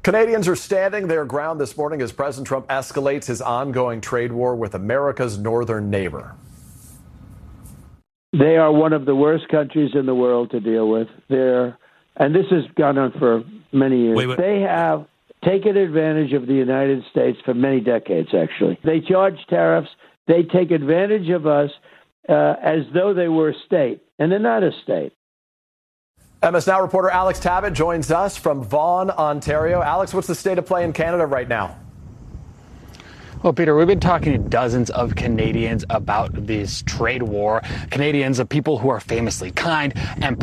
Canadians are standing their ground this morning as President Trump escalates his ongoing trade war with America's northern neighbor. They are one of the worst countries in the world to deal with. And this has gone on for many years. They have taken advantage of the United States for many decades, actually. They charge tariffs. They take advantage of us as though they were a state, and they're not a state. MS Now reporter Alex Tabbitt joins us from Vaughan, Ontario. Alex, what's the state of play in Canada right now? Well, Peter, we've been talking to dozens of Canadians about this trade war. Canadians are people who are famously kind and